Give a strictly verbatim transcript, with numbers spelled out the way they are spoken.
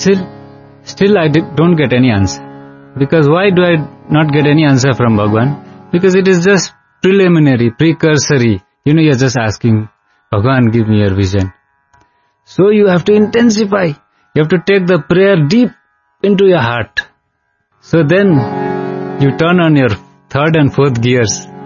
Still, still I did, don't get any answer. Because why do I not get any answer from Bhagwan? Because it is just preliminary, precursory. You know, you're just asking, Bhagwan, give me your vision. So you have to intensify. You have to take the prayer deep into your heart. So then you turn on your third and fourth gears